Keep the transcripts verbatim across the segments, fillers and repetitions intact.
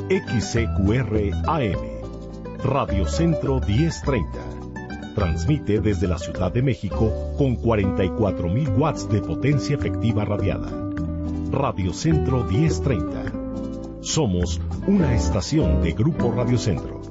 X C Q R A M, Radio Centro diez treinta. Transmite desde la Ciudad de México con cuarenta y cuatro mil watts de potencia efectiva radiada. Radio Centro diez treinta. Somos una estación de Grupo Radio Centro.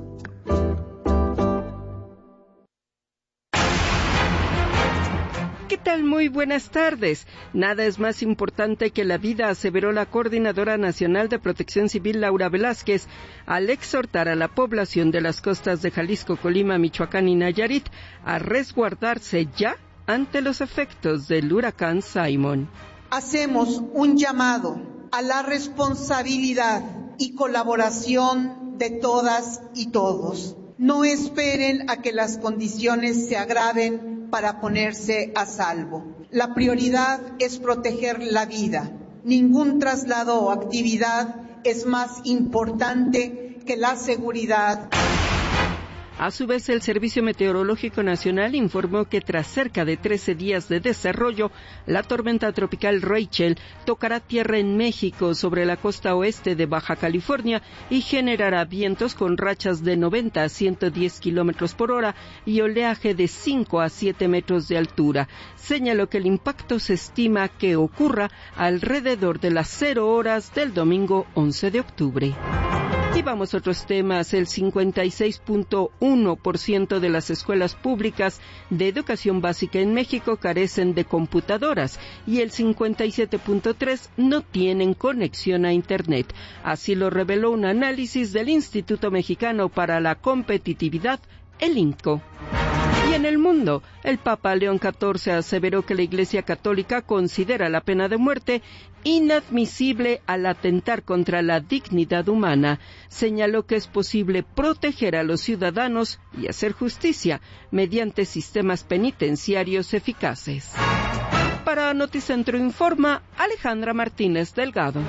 ¿Qué tal? Muy buenas tardes. Nada es más importante que la vida, aseveró la Coordinadora Nacional de Protección Civil, Laura Velázquez, al exhortar a la población de las costas de Jalisco, Colima, Michoacán y Nayarit a resguardarse ya ante los efectos del huracán Simon. Hacemos un llamado a la responsabilidad y colaboración de todas y todos. No esperen a que las condiciones se agraven para ponerse a salvo. La prioridad es proteger la vida. Ningún traslado o actividad es más importante que la seguridad. A su vez, el Servicio Meteorológico Nacional informó que tras cerca de trece días de desarrollo, la tormenta tropical Rachel tocará tierra en México sobre la costa oeste de Baja California y generará vientos con rachas de noventa a ciento diez kilómetros por hora y oleaje de cinco a siete metros de altura. Señaló que el impacto se estima que ocurra alrededor de las cero horas del domingo once de octubre. Y vamos a otros temas. El cincuenta y seis punto uno por ciento de las escuelas públicas de educación básica en México carecen de computadoras y el cincuenta y siete punto tres por ciento no tienen conexión a Internet. Así lo reveló un análisis del Instituto Mexicano para la Competitividad, el I N C O. Y en el mundo, el Papa León catorce aseveró que la Iglesia Católica considera la pena de muerte inadmisible al atentar contra la dignidad humana. Señaló que es posible proteger a los ciudadanos y hacer justicia mediante sistemas penitenciarios eficaces. Para Noticentro Informa, Alejandra Martínez Delgado.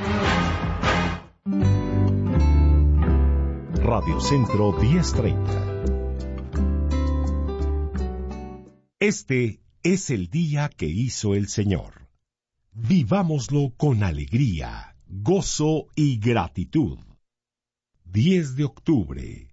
Radio Centro diez treinta. Este es el día que hizo el Señor. Vivámoslo con alegría, gozo y gratitud. diez de octubre.